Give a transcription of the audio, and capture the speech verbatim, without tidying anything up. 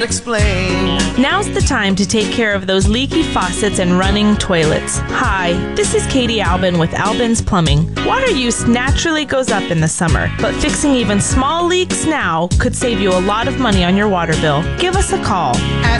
Explain. Now's the time to take care of those leaky faucets and running toilets. Hi, this is Katie Albin with Albin's Plumbing. Water use naturally goes up in the summer, but fixing even small leaks now could save you a lot of money on your water bill. Give us a call. At